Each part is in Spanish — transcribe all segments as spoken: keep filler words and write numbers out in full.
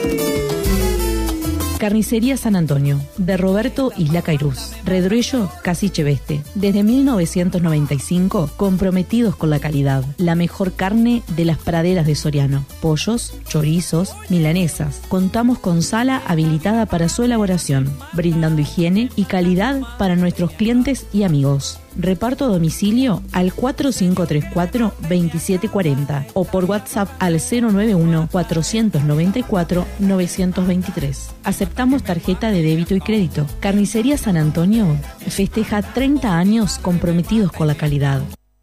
Carnicería San Antonio, de Roberto Isla Cairuz, Redruello, Casiche Veste. Desde mil novecientos noventa y cinco, comprometidos con la calidad. La mejor carne de las praderas de Soriano. Pollos, chorizos, milanesas. Contamos con sala habilitada para su elaboración, brindando higiene y calidad para nuestros clientes y amigos. Reparto a domicilio al cuatro cinco tres cuatro, dos siete cuatro cero o por WhatsApp al cero nueve uno, cuatro nueve cuatro, nueve dos tres. Aceptamos tarjeta de débito y crédito. Carnicería San Antonio festeja treinta años comprometidos con la calidad.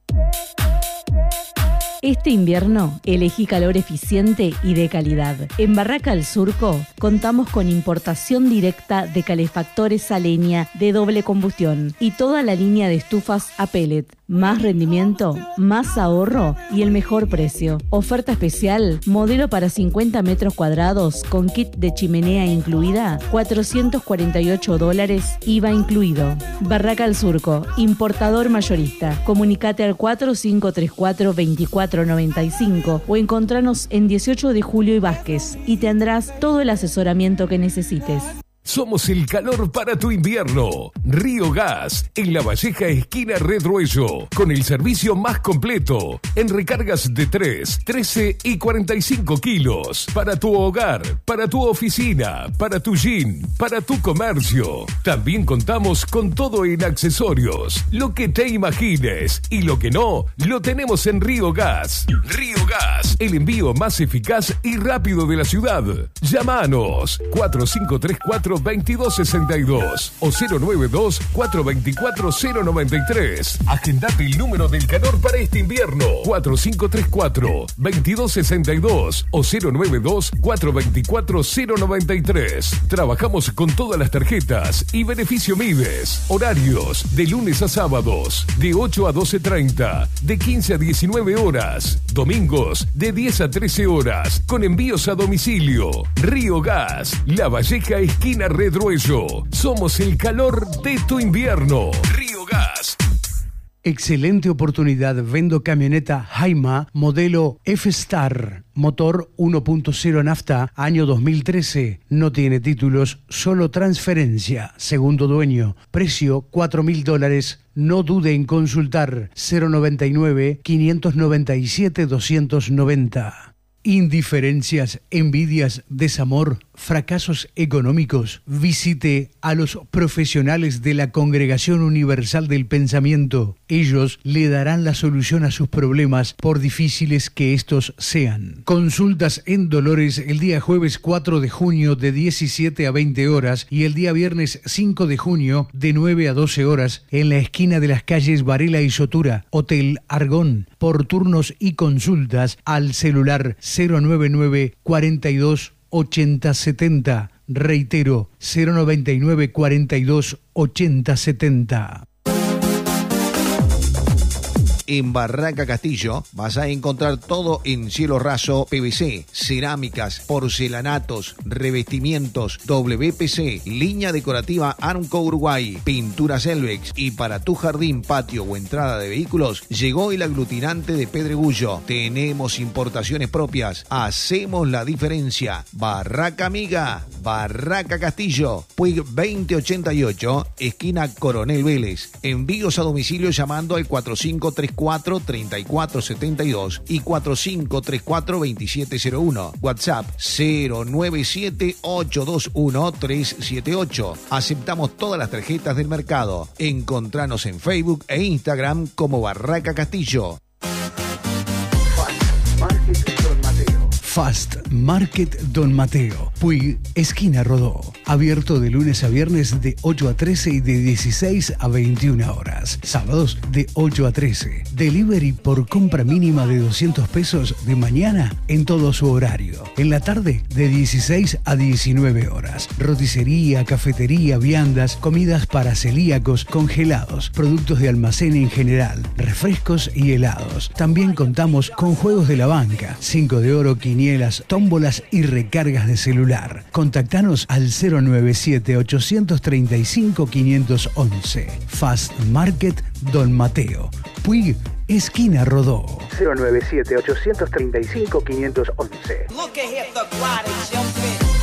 Este invierno, elegí calor eficiente y de calidad. En Barraca El Surco, contamos con importación directa de calefactores a leña de doble combustión y toda la línea de estufas a pellet. Más rendimiento, más ahorro y el mejor precio. Oferta especial, modelo para cincuenta metros cuadrados con kit de chimenea incluida, cuatrocientos cuarenta y ocho dólares, I V A incluido. Barraca El Surco, importador mayorista. Comunicate al cuatro cinco tres cuatro, veinticuatro noventa y cinco o encontranos en dieciocho de julio y Vázquez y tendrás todo el asesoramiento que necesites. Somos el calor para tu invierno. Río Gas, en La Valleja, esquina Redruello, con el servicio más completo en recargas de tres, trece y cuarenta y cinco kilos. Para tu hogar, para tu oficina, para tu gym, para tu comercio. También contamos con todo en accesorios. Lo que te imagines y lo que no, lo tenemos en Río Gas. Río Gas, el envío más eficaz y rápido de la ciudad. Llámanos cuatro cinco tres cuatro, veintidós sesenta y dos o cero nueve dos, cuatro veinticuatro, cero noventa y tres. Agendate el número del calor para este invierno. cuatro cinco tres cuatro, veintidós sesenta y dos o cero nueve dos, cuatro veinticuatro, cero noventa y tres. Trabajamos con todas las tarjetas y beneficio Mides. Horarios de lunes a sábados de ocho a doce treinta, de quince a diecinueve horas. Domingos de diez a trece horas con envíos a domicilio. Río Gas, La Valleja, esquina Redruello. Somos el calor de tu invierno. Río Gas. Excelente oportunidad. Vendo camioneta Jaima modelo F-Star, motor uno punto cero nafta, año dos mil trece. No tiene títulos, solo transferencia. Segundo dueño. Precio cuatro mil dólares. No dude en consultar. cero noventa y nueve, quinientos noventa y siete, doscientos noventa. Indiferencias, envidias, desamor, fracasos económicos. Visite a los profesionales de la Congregación Universal del Pensamiento. Ellos le darán la solución a sus problemas, por difíciles que estos sean. Consultas en Dolores el día jueves cuatro de junio de diecisiete a veinte horas y el día viernes cinco de junio de nueve a doce horas en la esquina de las calles Varela y Sotura, Hotel Argón. Por turnos y consultas al celular cero nueve nueve, cuarenta y dos, ochenta setenta. Reitero, cero noventa y nueve, cuarenta y dos, ochenta setenta. En Barraca Castillo vas a encontrar todo en cielo raso, P V C, cerámicas, porcelanatos, revestimientos, W P C, línea decorativa Armco Uruguay, pinturas Elvex, y para tu jardín, patio o entrada de vehículos llegó el aglutinante de Pedregullo. Tenemos importaciones propias, hacemos la diferencia. Barraca Amiga, Barraca Castillo, Puig veinte ochenta y ocho, esquina Coronel Vélez. Envíos a domicilio llamando al cuatro cinco tres cuatro, treinta y cuatro setenta y dos y cuatro cinco tres cuatro, veintisiete cero uno. WhatsApp cero nueve siete, ocho dos uno, tres siete ocho. Aceptamos todas las tarjetas del mercado. Encontranos en Facebook e Instagram como Barraca Castillo. Fast Market Don Mateo, Puig, esquina Rodó. Abierto de lunes a viernes de ocho a trece y de dieciséis a veintiuna horas. Sábados de ocho a trece. Delivery por compra mínima de doscientos pesos de mañana en todo su horario. En la tarde de dieciséis a diecinueve horas. Roticería, cafetería, viandas, comidas para celíacos, congelados, productos de almacén en general, refrescos y helados. También contamos con juegos de la banca, cinco de oro, quinielas, tómbolas y recargas de celular. Contactanos al cero nueve siete, ocho tres cinco, cinco uno uno. Fast Market Don Mateo, Puig, esquina Rodó. cero nueve siete, ocho tres cinco, cinco uno uno.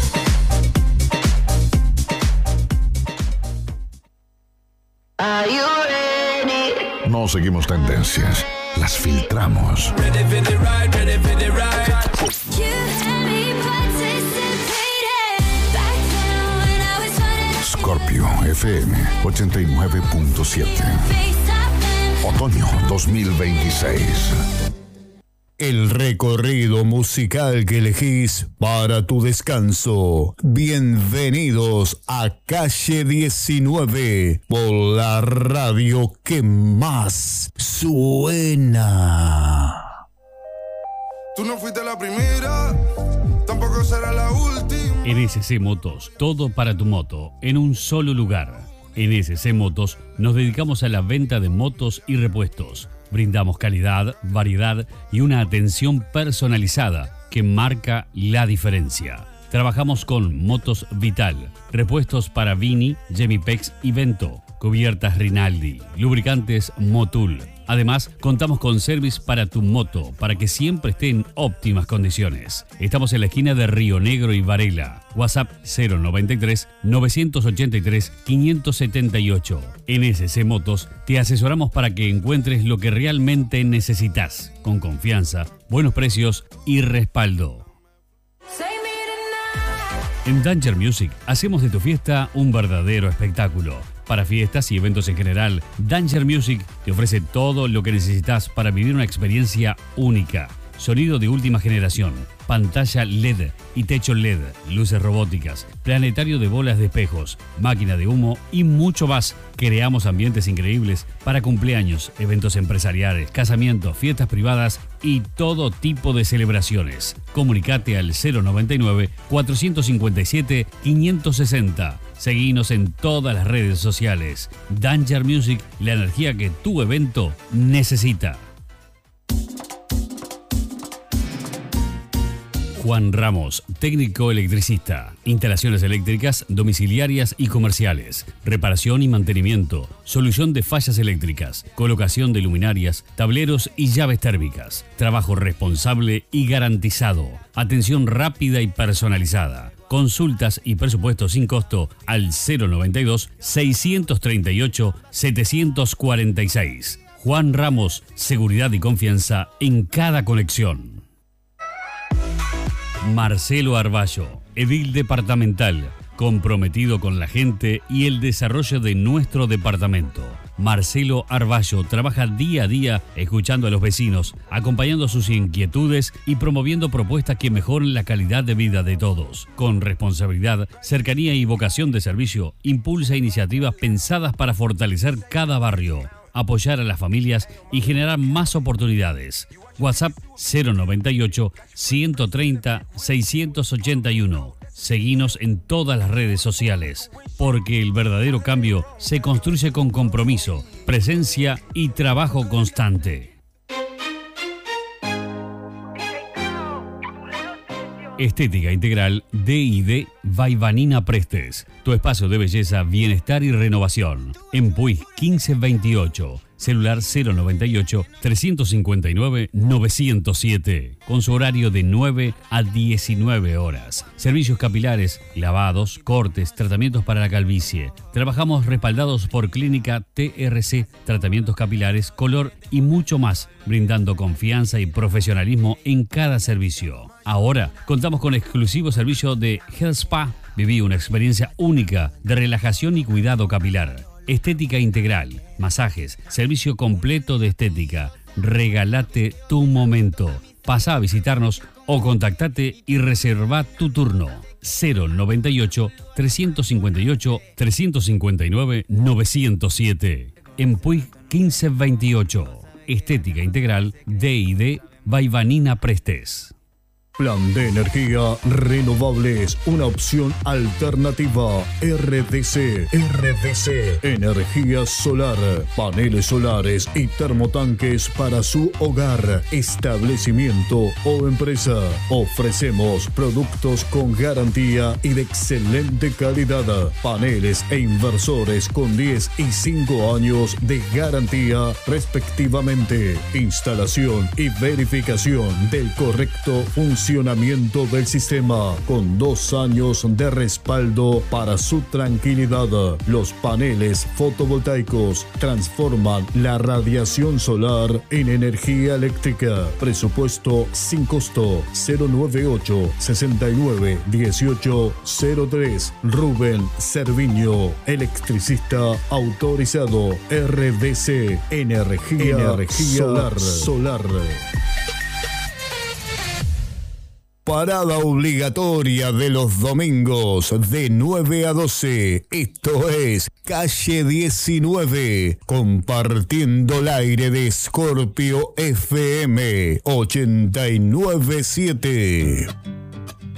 No seguimos tendencias, las filtramos. Scorpio F M ochenta y nueve punto siete. Otoño dos mil veintiséis. El recorrido musical que elegís para tu descanso. Bienvenidos a Calle diecinueve por la radio que más suena. Tú no fuiste la primera, tampoco será la última. N S C Motos, todo para tu moto, en un solo lugar. En N S C Motos nos dedicamos a la venta de motos y repuestos. Brindamos calidad, variedad y una atención personalizada que marca la diferencia. Trabajamos con Motos Vital, repuestos para Vini, Gemipex y Vento, cubiertas Rinaldi, lubricantes Motul. Además, contamos con service para tu moto, para que siempre esté en óptimas condiciones. Estamos en la esquina de Río Negro y Varela. WhatsApp cero noventa y tres, novecientos ochenta y tres, quinientos setenta y ocho. En N S C Motos te asesoramos para que encuentres lo que realmente necesitas, con confianza, buenos precios y respaldo. En Danger Music hacemos de tu fiesta un verdadero espectáculo. Para fiestas y eventos en general, Danger Music te ofrece todo lo que necesitas para vivir una experiencia única. Sonido de última generación, pantalla L E D y techo L E D, luces robóticas, planetario de bolas de espejos, máquina de humo y mucho más. Creamos ambientes increíbles para cumpleaños, eventos empresariales, casamientos, fiestas privadas y todo tipo de celebraciones. Comunicate al cero noventa y nueve, cuatrocientos cincuenta y siete, quinientos sesenta. Seguinos en todas las redes sociales. Danger Music, la energía que tu evento necesita. Juan Ramos, técnico electricista, instalaciones eléctricas, domiciliarias y comerciales, reparación y mantenimiento, solución de fallas eléctricas, colocación de luminarias, tableros y llaves térmicas, trabajo responsable y garantizado, atención rápida y personalizada. Consultas y presupuestos sin costo al cero noventa y dos, seiscientos treinta y ocho, setecientos cuarenta y seis. Juan Ramos, seguridad y confianza en cada conexión. Marcelo Arballo, edil departamental, comprometido con la gente y el desarrollo de nuestro departamento. Marcelo Arballo trabaja día a día escuchando a los vecinos, acompañando sus inquietudes y promoviendo propuestas que mejoren la calidad de vida de todos. Con responsabilidad, cercanía y vocación de servicio, impulsa iniciativas pensadas para fortalecer cada barrio, apoyar a las familias y generar más oportunidades. WhatsApp cero noventa y ocho, ciento treinta, seiscientos ochenta y uno. Seguinos en todas las redes sociales, porque el verdadero cambio se construye con compromiso, presencia y trabajo constante. Estética Integral D y D Vaivanina Prestes. Tu espacio de belleza, bienestar y renovación. En Puig quince veintiocho. Celular cero noventa y ocho, trescientos cincuenta y nueve, novecientos siete. Con su horario de nueve a diecinueve horas. Servicios capilares, lavados, cortes, tratamientos para la calvicie. Trabajamos respaldados por Clínica T R C, tratamientos capilares, color y mucho más, brindando confianza y profesionalismo en cada servicio. Ahora contamos con exclusivo servicio de Health Spa. Viví una experiencia única de relajación y cuidado capilar. Estética Integral, masajes, servicio completo de estética. Regálate tu momento. Pasa a visitarnos o contactate y reserva tu turno. cero noventa y ocho, trescientos cincuenta y ocho, trescientos cincuenta y nueve, novecientos siete. En Puig quince veintiocho. Estética Integral D y D Vaivanina Prestes. Plan de energía renovables, una opción alternativa. R D C. R D C. Energía solar, paneles solares y termotanques para su hogar, establecimiento o empresa. Ofrecemos productos con garantía y de excelente calidad. Paneles e inversores con diez y cinco años de garantía respectivamente. Instalación y verificación del correcto funcionamiento funcionamiento del sistema con dos años de respaldo para su tranquilidad. Los paneles fotovoltaicos transforman la radiación solar en energía eléctrica. Presupuesto sin costo. Cero nueve ocho, sesenta y nueve, dieciocho, cero tres. Rubén Cerviño, electricista autorizado. R D C, energía, energía solar. solar. Parada obligatoria de los domingos de nueve a doce. Esto es Calle diecinueve, compartiendo el aire de Scorpio F M ochenta y nueve punto siete.